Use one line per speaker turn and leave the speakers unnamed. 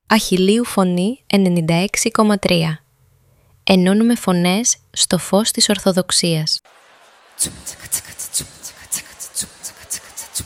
Αχιλλείου Φωνή 96,3. Ενώνουμε φωνές στο φως της Ορθοδοξίας.